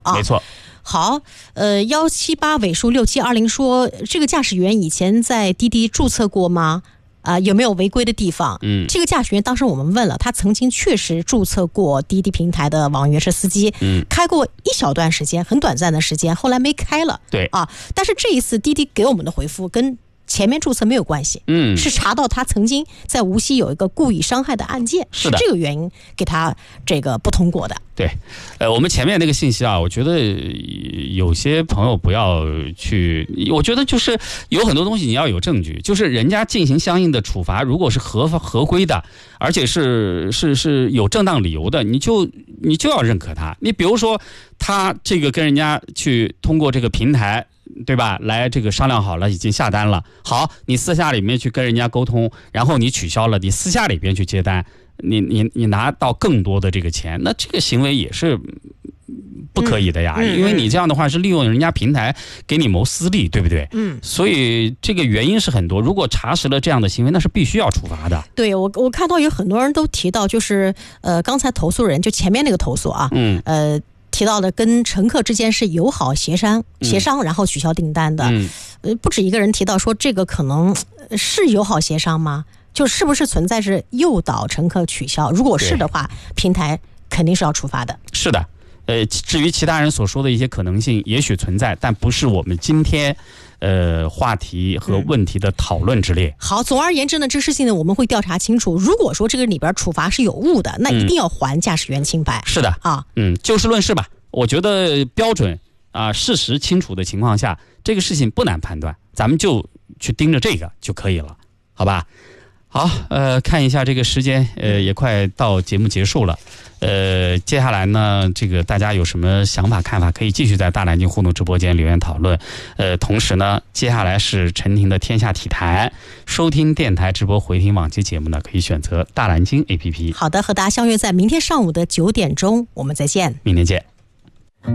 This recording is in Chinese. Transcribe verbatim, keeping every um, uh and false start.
啊， 没错。 好，呃，幺七八尾数六七二零说，这个驾驶员以前在滴滴注册过吗？啊、呃，有没有违规的地方？ 嗯， 这个驾驶员当时我们问了，他曾经确实注册过滴滴平台的网约车司机， 嗯， 开过一小段时间，很短暂的时间，后来没开了。 对啊，但是这一次滴滴给我们的回复跟前面注册没有关系， 嗯， 是查到他曾经在无锡有一个故意伤害的案件， 是的， 这个原因给他这个不通过的。 对，呃，我们前面那个信息啊，我觉得有些朋友不要去，我觉得就是有很多东西你要有证据，就是人家进行相应的处罚，如果是合法合规的，而且是是是有正当理由的，你就你就要认可他。你比如说他这个跟人家去通过这个平台，对吧？来这个商量好了，已经下单了。好，你私下里面去跟人家沟通，然后你取消了，你私下里边去接单，你你你拿到更多的这个钱，那这个行为也是不可以的呀， 嗯嗯、 因为你这样的话是利用人家平台给你谋私利，对不对？ 嗯， 所以这个原因是很多。如果查实了这样的行为，那是必须要处罚的。 对，我我看到有很多人都提到，就是呃，刚才投诉人就前面那个投诉啊， 嗯， 呃。提到的跟乘客之间是友好协商协商，然后取消订单的， 嗯， 呃，不止一个人提到说这个可能是友好协商吗？就是不是存在是诱导乘客取消？如果是的话，平台肯定是要处罚的。 是的，呃，至于其他人所说的一些可能性，也许存在，但不是我们今天呃话题和问题的讨论之列。 嗯、好，总而言之呢，这事情呢我们会调查清楚。如果说这个里边处罚是有误的，那一定要还驾驶员清白。 嗯、是的啊， 嗯，就事论事吧。我觉得标准啊、呃、事实清楚的情况下，这个事情不难判断，咱们就去盯着这个就可以了，好吧？好，呃，看一下这个时间，呃，也快到节目结束了。呃，接下来呢，这个大家有什么想法看法，可以继续在大南京互动直播间留言讨论。呃，同时呢，接下来是陈婷的天下体坛，收听电台直播回听往期节目呢，可以选择大南京 A P P。 好的，和大家相约在明天上午的九点钟，我们再见， 明天见。